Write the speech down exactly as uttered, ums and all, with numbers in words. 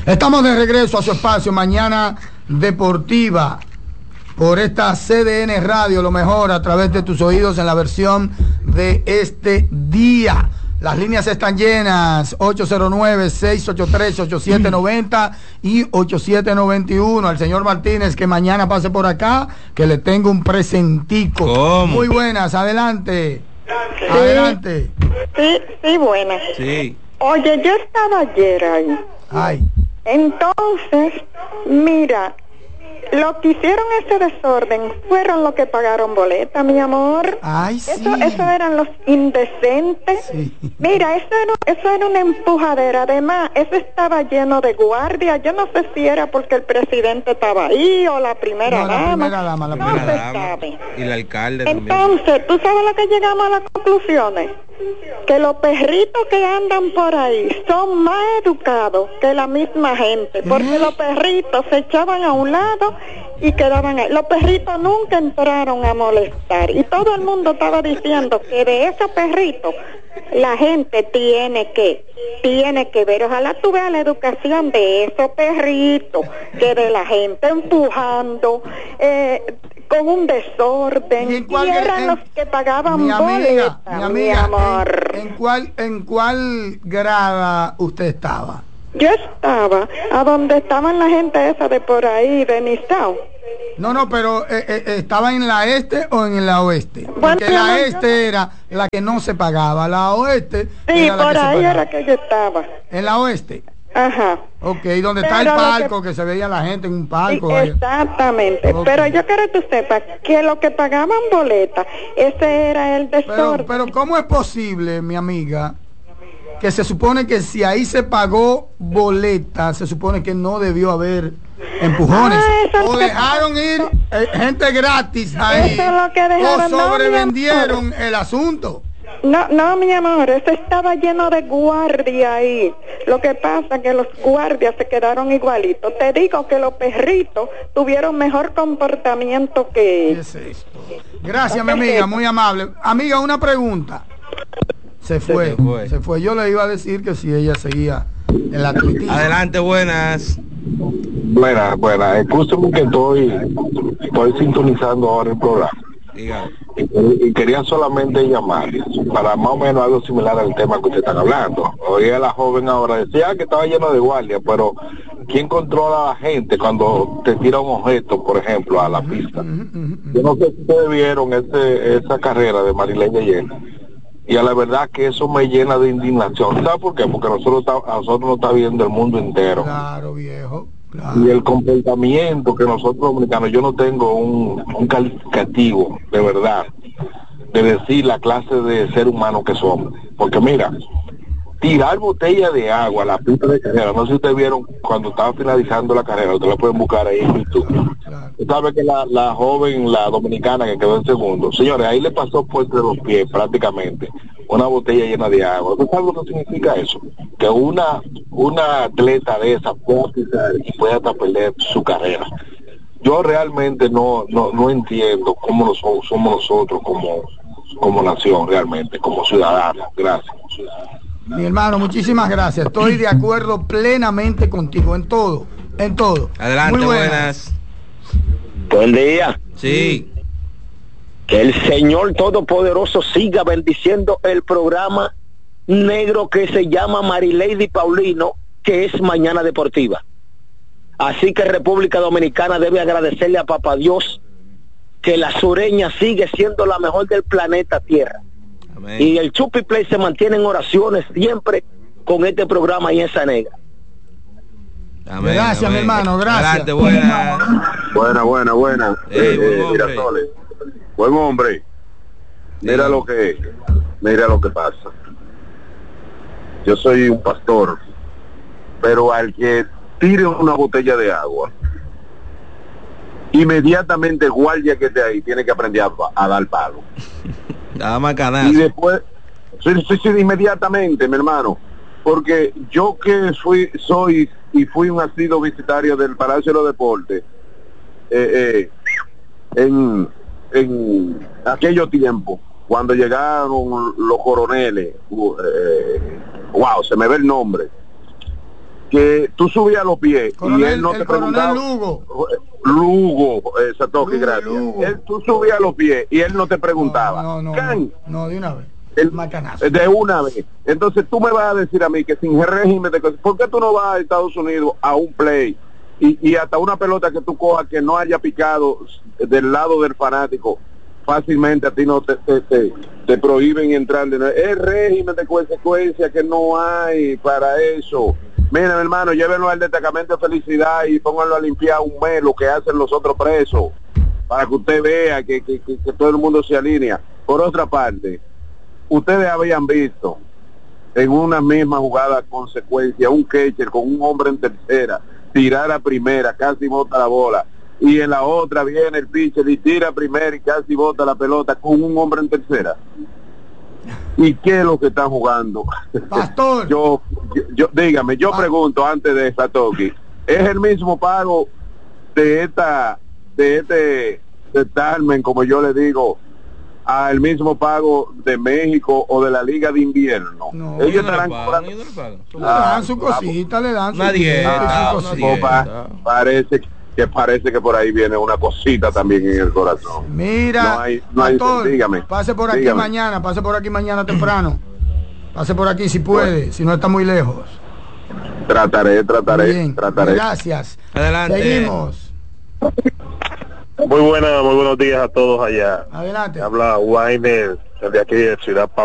Estamos de regreso a su espacio Mañana Deportiva por esta C D N Radio, lo mejor a través de tus oídos en la versión de este día. Las líneas están llenas, ocho cero nueve, seis ocho tres, ocho siete nueve cero y ocho siete nueve uno. Al señor Martínez que mañana pase por acá, que le tengo un presentico. ¿Cómo? Muy buenas, adelante. Sí, adelante. Sí, sí, buenas. Sí. Oye, yo estaba ayer ahí. Ay. Entonces, mira, lo que hicieron ese desorden fueron los que pagaron boleta, mi amor. Ay, sí. Eso, eso eran los indecentes. Sí. Mira, eso era, eso era una empujadera. Además, eso estaba lleno de guardias. Yo no sé si era porque el presidente estaba ahí o la primera No, la dama. primera dama, la no primera se dama. sabe. Y el alcalde también. Entonces, ¿tú sabes lo que llegamos a las conclusiones? Que los perritos que andan por ahí son más educados que la misma gente, porque ¿Eh? los perritos se echaban a un lado y quedaban ahí. Los perritos nunca entraron a molestar y todo el mundo estaba diciendo que de esos perritos la gente tiene que tiene que ver. Ojalá tú veas la educación de esos perritos que de la gente empujando eh, con un desorden. ¿Y en cuál- y eran en- los que pagaban Mi amiga, boleta, mi mi amiga, amor. ¿en, en cuál, ¿en cuál grada usted estaba? Yo estaba a donde estaban la gente esa de por ahí, de Nizao. No, no, pero eh, eh, ¿estaba en la este o en la oeste? Bueno, Porque la mi amor, este era la que no se pagaba, la oeste Sí, era la por que se ahí pagaba. era que yo estaba. En la oeste. Ajá. Ok, donde está el Pero lo palco, que- que... se veía la gente en un Sí, palco. ahí. exactamente. Ok. Pero yo quiero que tú sepas que lo que pagaban boleta, ese era el Pero, desorden. pero ¿cómo es posible, mi amiga, que se supone que si ahí se pagó boleta, se supone que no debió haber empujones? Ah, eso es o lo que- dejaron ir eh, gente gratis ahí, Eso es lo que dejaron, o no, mi sobrevendieron el asunto. No, no, mi amor, eso estaba lleno de guardia ahí. Lo que pasa es que los guardias se quedaron igualitos. Te digo que los perritos tuvieron mejor comportamiento que ¿Qué ellos. es esto? Gracias, mi amiga, muy amable. Amiga, una pregunta. Se fue, Se fue. se fue. Yo le iba a decir que si ella seguía en la atletismo. Adelante, buenas. Buena, buena. Escúchame que estoy, estoy sintonizando ahora el programa. Dígame. Y, y quería solamente llamar para más o menos algo similar al tema que ustedes están hablando. Oía la joven ahora, decía que estaba lleno de guardias, pero ¿quién controla a la gente cuando te tira un objeto, por ejemplo, a la pista? Yo no sé si ustedes vieron ese, esa carrera de Marileña ayer. Y a la verdad que eso me llena de indignación. ¿Sabes por qué? Porque nosotros está, a nosotros nos está viendo el mundo entero. Claro, viejo. Claro. Y el comportamiento que nosotros dominicanos, yo no tengo un, un calificativo de verdad de decir la clase de ser humano que somos. Porque mira, tirar botella de agua a la pista de carrera, no sé si ustedes vieron cuando estaba finalizando la carrera, ustedes la pueden buscar ahí en YouTube. Claro. Usted sabe que la, la joven, la dominicana que quedó en segundo, señores, ahí le pasó por entre los pies prácticamente una botella llena de agua. ¿Usted sabe lo que significa eso? Que una una atleta de esa pueda pisar y pueda hasta perder su carrera. Yo realmente no no, no entiendo cómo nos, somos nosotros como, como nación realmente, como ciudadanos. Gracias. Mi hermano, muchísimas gracias. Estoy de acuerdo plenamente contigo en todo, en todo. Adelante, Muy buenas. Buen día. Sí. Que el Señor Todopoderoso siga bendiciendo el programa negro que se llama Marilady Paulino, que es Mañana Deportiva. Así que República Dominicana debe agradecerle a Papá Dios que la sureña sigue siendo la mejor del planeta Tierra. Amén. Y el Chupi Play se mantiene en oraciones siempre con este programa y esa negra. Amén, Gracias, amén. mi hermano, gracias. Adelante, buenas. Buena, buena, buena. Eh, buen hombre. Mirasoles. Buen hombre. Mira Sí. lo que, mira lo que pasa. Yo soy un pastor, pero al que tire una botella de agua, inmediatamente el guardia que esté ahí tiene que aprender a, a dar palo. Nada más canazo. Y después, sí, sí, sí, inmediatamente, mi hermano, porque yo que fui, soy y fui un asiduo visitario del Palacio de los Deportes, eh, eh, en, en aquellos tiempos, cuando llegaron los coroneles, uh, eh, wow, se me ve el nombre, que tú subías los pies Coronel, y él no el te coronel preguntaba. Lugo. Lugo, eh, Satoshi, Lugo, gracias. Lugo. Él, tú subías los pies y él no te preguntaba. No, no, no, Can, no, no, de una vez. el- Macanazo. de una vez. Entonces tú me vas a decir a mí que sin régimen de cosas, ¿por qué tú no vas a Estados Unidos a un play y, y hasta una pelota que tú cojas que no haya picado del lado del fanático? Fácilmente a ti no te, te, te, te prohíben entrar. Es régimen de consecuencia que no hay para eso. Mira, mi hermano, llévenlo al destacamento de felicidad y pónganlo a limpiar un mes lo que hacen los otros presos, para que usted vea que, que, que, que todo el mundo se alinea. Por otra parte, ustedes habían visto en una misma jugada consecuencia un catcher con un hombre en tercera tirar a primera, casi bota la bola, y en la otra viene el pitcher y tira a primera y casi bota la pelota con un hombre en tercera. ¿Y qué es lo que están jugando? Pastor. yo, yo, yo dígame, yo Pa- pregunto antes de Satoshi, ¿es el mismo pago de esta de este de Tarmen, como yo le digo, al mismo pago de México o de la Liga de Invierno? No. Ellos Ellos no le estarán pagan, cobrando. ellos no le pagan. Le dan su cosita, le dan su Una dieta, cosita, su una cosita. dieta. Opa, parece que parece que por ahí viene una cosita también en el corazón. Mira, No hay- no hay- pastor, dígame, pase por aquí dígame. mañana, pase por aquí mañana temprano. Pase por aquí si puede, si no está muy lejos. Trataré, trataré, Bien, trataré. gracias. Adelante. Seguimos. Muy buena, muy buenos días a todos allá. Adelante. Habla Wainer, de aquí de Ciudad Pablo.